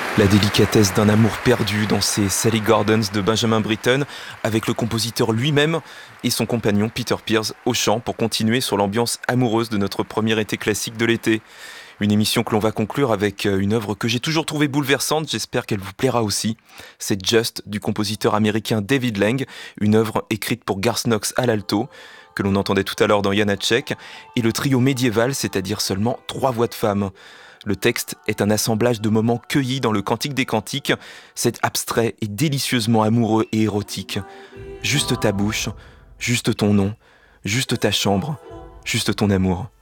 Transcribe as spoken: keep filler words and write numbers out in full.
La délicatesse d'un amour perdu dans ces Sally Gardens de Benjamin Britten, avec le compositeur lui-même et son compagnon Peter Pears au chant pour continuer sur l'ambiance amoureuse de notre premier été classique de l'été. Une émission que l'on va conclure avec une œuvre que j'ai toujours trouvée bouleversante, j'espère qu'elle vous plaira aussi. C'est Just du compositeur américain David Lang, une œuvre écrite pour Garth Knox à l'alto, que l'on entendait tout à l'heure dans Janacek, et le trio médiéval, c'est-à-dire seulement trois voix de femmes. Le texte est un assemblage de moments cueillis dans le Cantique des Cantiques. C'est abstrait et délicieusement amoureux et érotique. Juste ta bouche, juste ton nom, juste ta chambre, juste ton amour.